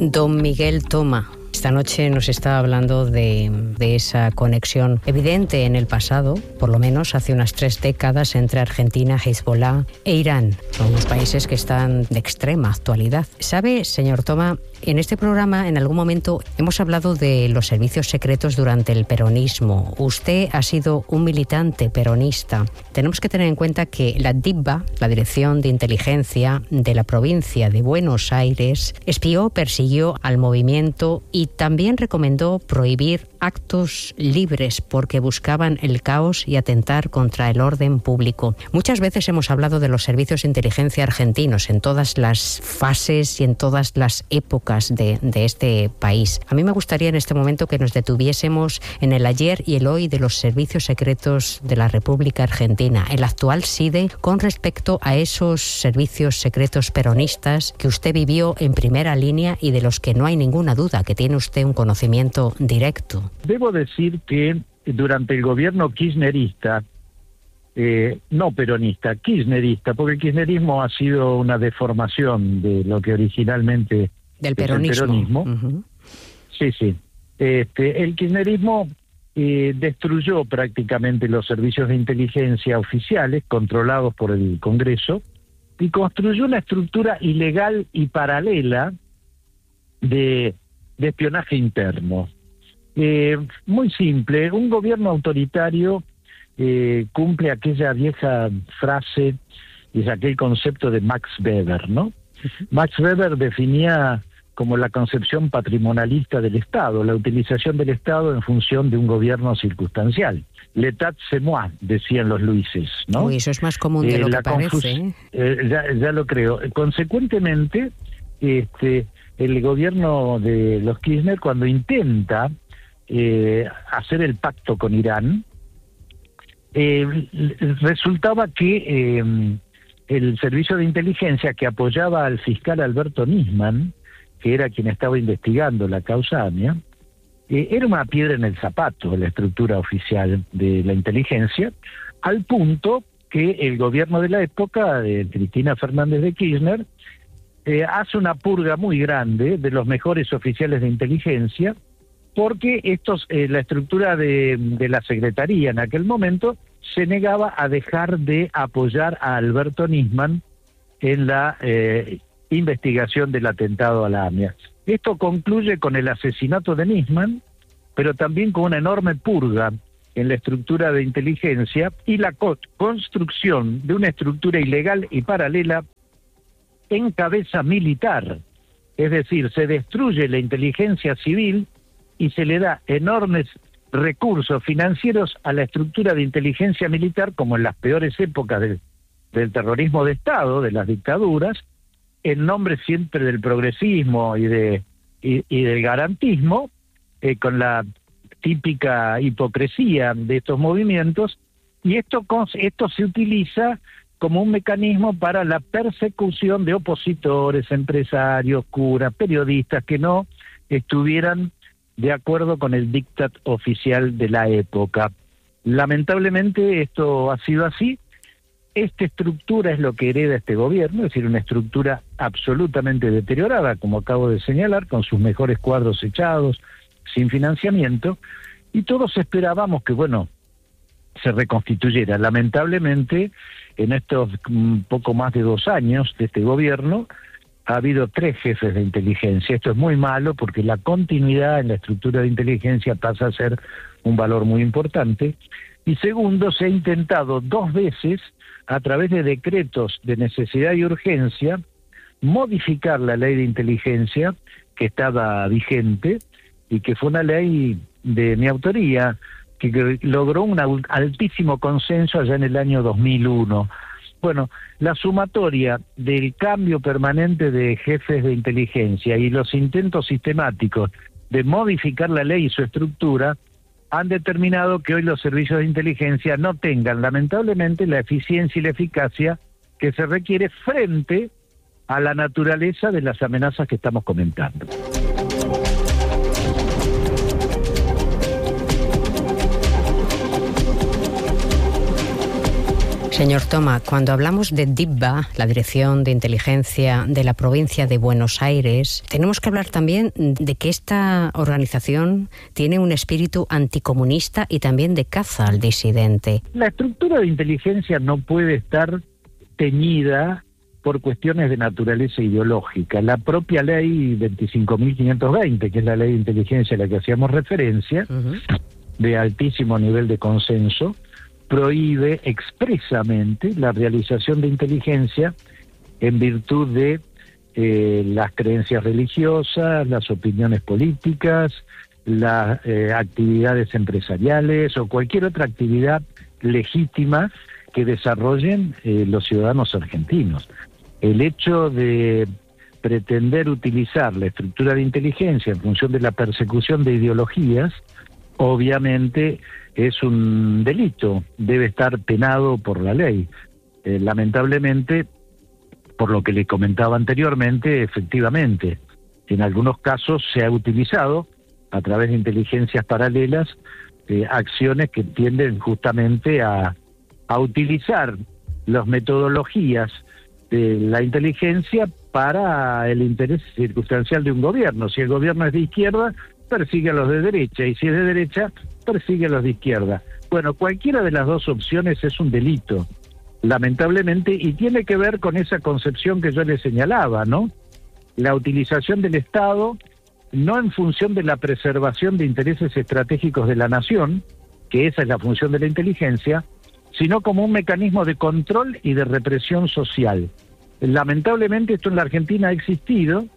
Don Miguel Toma, esta noche nos está hablando de esa conexión evidente en el pasado, por lo menos hace unas 3 décadas, entre Argentina, Hezbollah e Irán. Son unos países que están de extrema actualidad. ¿Sabe, señor Toma? En este programa, en algún momento, hemos hablado de los servicios secretos durante el peronismo. Usted ha sido un militante peronista. Tenemos que tener en cuenta que la DIVBA, la Dirección de Inteligencia de la provincia de Buenos Aires, espió, persiguió al movimiento y también recomendó prohibir actos libres porque buscaban el caos y atentar contra el orden público. Muchas veces hemos hablado de los servicios de inteligencia argentinos en todas las fases y en todas las épocas de este país. A mí me gustaría en este momento que nos detuviésemos en el ayer y el hoy de los servicios secretos de la República Argentina, el actual SIDE, con respecto a esos servicios secretos peronistas que usted vivió en primera línea y de los que no hay ninguna duda que tiene usted un conocimiento directo. Debo decir que durante el gobierno kirchnerista, no peronista, kirchnerista, porque el kirchnerismo ha sido una deformación de lo que originalmente del peronismo. Uh-huh. Sí. El kirchnerismo destruyó prácticamente los servicios de inteligencia oficiales controlados por el Congreso y construyó una estructura ilegal y paralela de espionaje interno. Muy simple, un gobierno autoritario cumple aquella vieja frase, es aquel concepto de Max Weber, ¿no? Max Weber definía como la concepción patrimonialista del Estado, la utilización del Estado en función de un gobierno circunstancial. L'état c'est moi, decían los Luises, ¿no? Uy, eso es más común de lo que parece. Ya lo creo. Consecuentemente, el gobierno de los Kirchner, cuando intenta hacer el pacto con Irán, resultaba que el servicio de inteligencia que apoyaba al fiscal Alberto Nisman, que era quien estaba investigando la causa AMIA, era una piedra en el zapato de la estructura oficial de la inteligencia, al punto que el gobierno de la época, de Cristina Fernández de Kirchner, hace una purga muy grande de los mejores oficiales de inteligencia, porque la estructura de la Secretaría en aquel momento se negaba a dejar de apoyar a Alberto Nisman en la investigación del atentado a la AMIA. Esto concluye con el asesinato de Nisman, pero también con una enorme purga en la estructura de inteligencia y la construcción de una estructura ilegal y paralela en cabeza militar. Es decir, se destruye la inteligencia civil y se le da enormes recursos financieros a la estructura de inteligencia militar, como en las peores épocas del terrorismo de Estado, de las dictaduras, en nombre siempre del progresismo y del garantismo, con la típica hipocresía de estos movimientos, y esto se utiliza como un mecanismo para la persecución de opositores, empresarios, curas, periodistas que no estuvieran de acuerdo con el diktat oficial de la época. Lamentablemente esto ha sido así. Esta estructura es lo que hereda este gobierno, es decir, una estructura absolutamente deteriorada, como acabo de señalar, con sus mejores cuadros echados, sin financiamiento, y todos esperábamos que, se reconstituyera. Lamentablemente, en estos poco más de 2 años de este gobierno, ha habido 3 jefes de inteligencia. Esto es muy malo porque la continuidad en la estructura de inteligencia pasa a ser un valor muy importante. Y segundo, se ha intentado 2 veces, a través de decretos de necesidad y urgencia, modificar la ley de inteligencia que estaba vigente y que fue una ley de mi autoría, que logró un altísimo consenso allá en el año 2001. Bueno, la sumatoria del cambio permanente de jefes de inteligencia y los intentos sistemáticos de modificar la ley y su estructura han determinado que hoy los servicios de inteligencia no tengan, lamentablemente, la eficiencia y la eficacia que se requiere frente a la naturaleza de las amenazas que estamos comentando. Señor Toma, cuando hablamos de DIVBA, la Dirección de Inteligencia de la Provincia de Buenos Aires, tenemos que hablar también de que esta organización tiene un espíritu anticomunista y también de caza al disidente. La estructura de inteligencia no puede estar teñida por cuestiones de naturaleza ideológica. La propia ley 25.520, que es la ley de inteligencia a la que hacíamos referencia, de altísimo nivel de consenso, prohíbe expresamente la realización de inteligencia en virtud de las creencias religiosas, las opiniones políticas, las actividades empresariales o cualquier otra actividad legítima que desarrollen los ciudadanos argentinos. El hecho de pretender utilizar la estructura de inteligencia en función de la persecución de ideologías, obviamente es un delito, debe estar penado por la ley. Lamentablemente, por lo que le comentaba anteriormente, efectivamente, en algunos casos se ha utilizado a través de inteligencias paralelas acciones que tienden justamente a utilizar las metodologías de la inteligencia para el interés circunstancial de un gobierno. Si el gobierno es de izquierda, persigue a los de derecha, y si es de derecha, persigue a los de izquierda. Bueno, cualquiera de las dos opciones es un delito, lamentablemente, y tiene que ver con esa concepción que yo le señalaba, ¿no? La utilización del Estado, no en función de la preservación de intereses estratégicos de la nación, que esa es la función de la inteligencia, sino como un mecanismo de control y de represión social. Lamentablemente esto en la Argentina ha existido,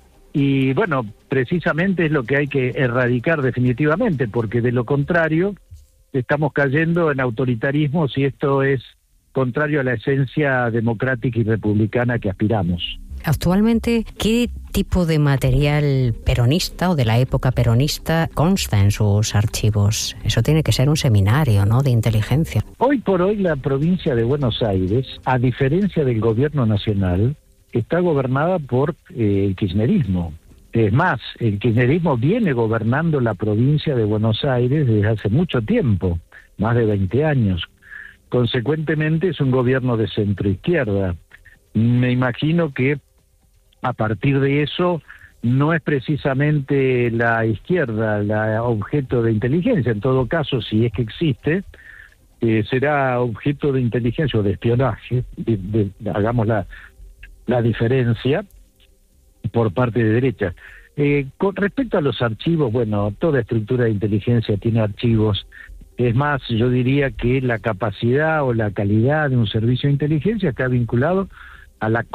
y bueno, precisamente es lo que hay que erradicar definitivamente, porque de lo contrario estamos cayendo en autoritarismos y esto es contrario a la esencia democrática y republicana que aspiramos. Actualmente, ¿qué tipo de material peronista o de la época peronista consta en sus archivos? Eso tiene que ser un seminario, ¿no?, de inteligencia. Hoy por hoy la provincia de Buenos Aires, a diferencia del gobierno nacional, está gobernada por el kirchnerismo. Es más, el kirchnerismo viene gobernando la provincia de Buenos Aires desde hace mucho tiempo, más de 20 años. Consecuentemente es un gobierno de centro-izquierda. Me imagino que a partir de eso no es precisamente la izquierda la objeto de inteligencia. En todo caso, si es que existe, será objeto de inteligencia o de espionaje, hagamos la diferencia, por parte de derecha. Con respecto a los archivos, bueno, toda estructura de inteligencia tiene archivos. Es más, yo diría que la capacidad o la calidad de un servicio de inteligencia está vinculado a la